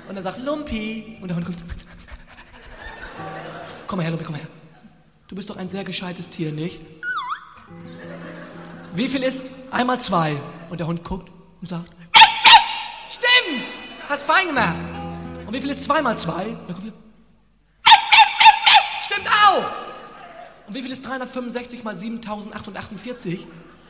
Und dann sagt Lumpi. Und der Hund kommt. Komm mal her, Lumpi, komm mal her. Du bist doch ein sehr gescheites Tier, nicht? Wie viel ist 1 mal 2? Und der Hund guckt und sagt, stimmt, hast fein gemacht. Und wie viel ist 2 mal 2? Und dann guckt stimmt auch. Und wie viel ist 365 mal 7048?